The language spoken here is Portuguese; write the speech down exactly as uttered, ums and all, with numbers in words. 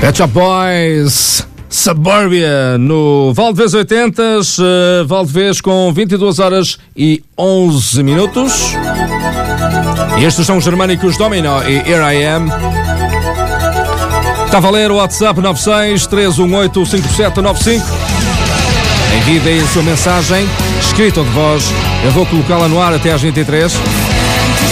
Pet Shop Boys, Suburbia, no Valdevez oitenta, uh, Valdevez com vinte e duas horas e onze minutos. E estes são os germânicos Domino e Here I Am. Está a valer o WhatsApp nove seis três um oito cinco sete nove cinco. Envie aí a sua mensagem, escrita ou de voz. Eu vou colocá-la no ar até às vinte e três.